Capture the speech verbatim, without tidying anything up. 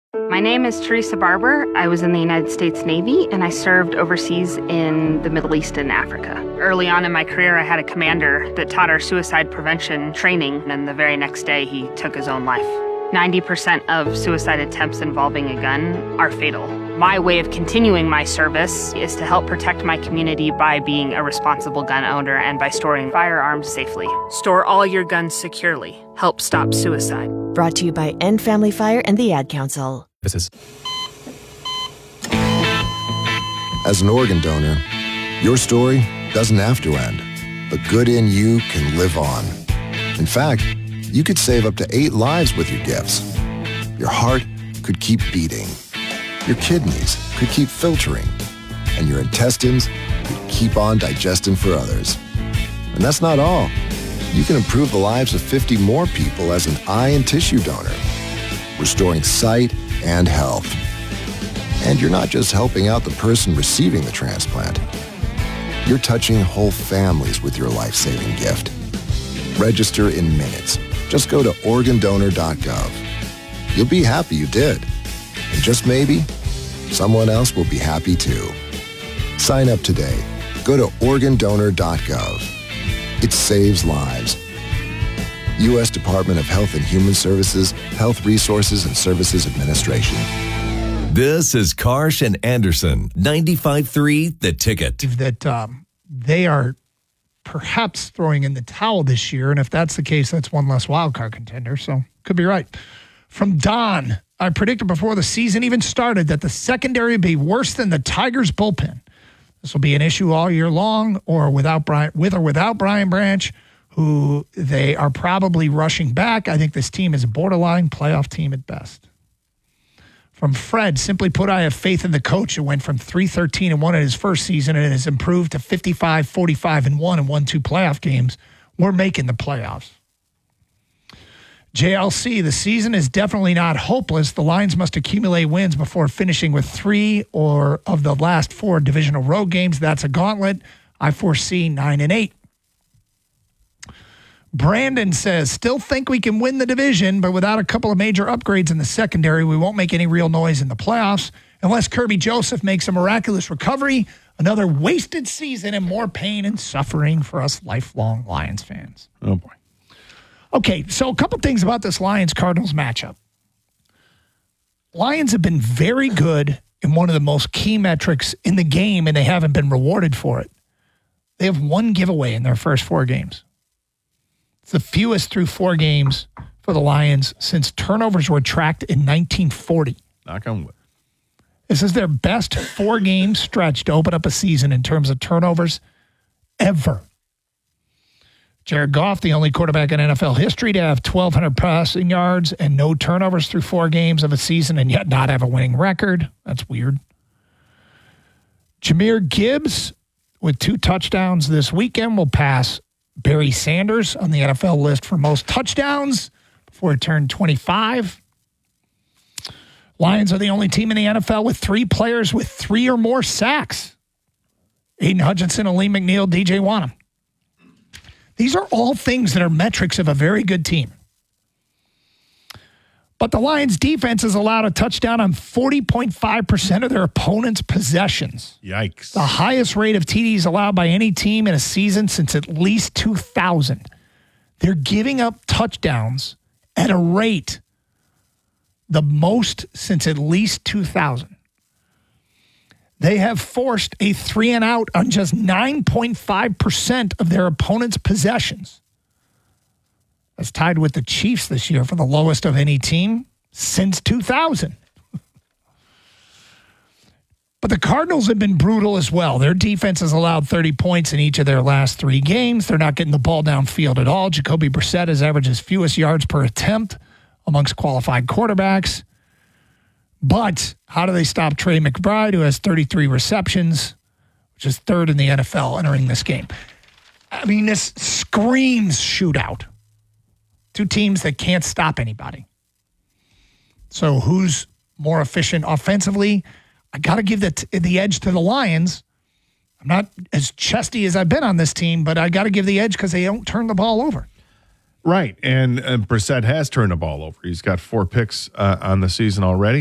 My name is Teresa Barber. I was in the United States Navy, and I served overseas in the Middle East and Africa. Early on in my career, I had a commander that taught our suicide prevention training, and the very next day, he took his own life. ninety percent of suicide attempts involving a gun are fatal. My way of continuing my service is to help protect my community by being a responsible gun owner and by storing firearms safely. Store all your guns securely. Help stop suicide. Brought to you by End Family Fire and the Ad Council. This is As an organ donor, your story doesn't have to end. The good in you can live on. In fact, you could save up to eight lives with your gifts. Your heart could keep beating. Your kidneys could keep filtering. And your intestines could keep on digesting for others. And that's not all. You can improve the lives of fifty more people as an eye and tissue donor, restoring sight and health. And you're not just helping out the person receiving the transplant. You're touching whole families with your life-saving gift. Register in minutes. Just go to organ donor dot gov. You'll be happy you did. And just maybe, someone else will be happy too. Sign up today. Go to organ donor dot gov. It saves lives. U S Department of Health and Human Services, Health Resources and Services Administration. This is Karsh and Anderson, ninety-five point three The Ticket. That um, they are perhaps throwing in the towel this year, and if that's the case, that's one less wild card contender, so could be right. From Don, I predicted before the season even started that the secondary would be worse than the Tigers' bullpen. This will be an issue all year long, or without Brian, with or without Brian Branch, who they are probably rushing back. I think this team is a borderline playoff team at best. From Fred, simply put, I have faith in the coach who went from three thirteen and one in his first season and has improved to fifty-five forty-five and one and won two playoff games. We're making the playoffs. J L C, the season is definitely not hopeless. The Lions must accumulate wins before finishing with three or of the last four divisional road games. That's a gauntlet. I foresee nine and eight. Brandon says, still think we can win the division, but without a couple of major upgrades in the secondary, we won't make any real noise in the playoffs. Unless Kirby Joseph makes a miraculous recovery, another wasted season and more pain and suffering for us lifelong Lions fans. oh boy. Okay, so a couple things about this Lions-Cardinals matchup. Lions have been very good in one of the most key metrics in the game, and they haven't been rewarded for it. They have one giveaway in their first four games. It's the fewest through four games for the Lions since turnovers were tracked in nineteen forty. Knock on wood. This is their best four-game stretch to open up a season in terms of turnovers ever. Jared Goff, the only quarterback in N F L history to have twelve hundred passing yards and no turnovers through four games of a season and yet not have a winning record. That's weird. Jahmyr Gibbs, with two touchdowns this weekend, will pass Barry Sanders on the N F L list for most touchdowns before he turned twenty-five. Lions are the only team in the N F L with three players with three or more sacks. Aiden Hutchinson, Aleem McNeil, D J Wanham. These are all things that are metrics of a very good team. But the Lions' defense has allowed a touchdown on forty point five percent of their opponents' possessions. Yikes. The highest rate of T Ds allowed by any team in a season since at least two thousand. They're giving up touchdowns at a rate the most since at least two thousand. They have forced a three and out on just nine point five percent of their opponents' possessions. That's tied with the Chiefs this year for the lowest of any team since two thousand. But the Cardinals have been brutal as well. Their defense has allowed thirty points in each of their last three games. They're not getting the ball downfield at all. Jacoby Brissett has averaged his fewest yards per attempt amongst qualified quarterbacks. But how do they stop Trey McBride, who has thirty-three receptions, which is third in the N F L entering this game? I mean, this screams shootout. Two teams that can't stop anybody. So who's more efficient offensively? I got to give the, t- the edge to the Lions. I'm not as chesty as I've been on this team, but I got to give the edge because they don't turn the ball over. Right, and uh, Brissett has turned the ball over. He's got four picks uh, on the season already.